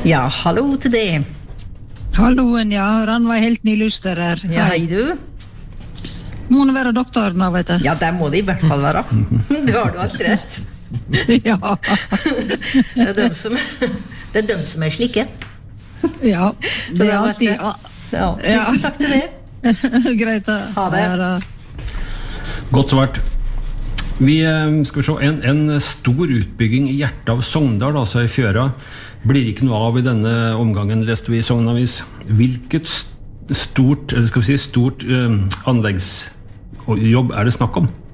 Ja, hallo til det. Halloen, ja. Ranveig Helten i Luster her. Ja, hei du. Må nå være doktoren da, vet jeg. Ja, det må det i hvert fall være. Det har du alt rett. Ja. Det er dem som er slike. Ja, det er alltid... Ja, tusen takk til det. Greit da. Ha det. Godt svart. Vi skal se, en stor utbygging i hjertet av Sogndal, altså i Fjøra, blir ikke noe av i denne omgangen, leste vi i Sognavis. Hvilket stort anleggsjobb er det snakk om?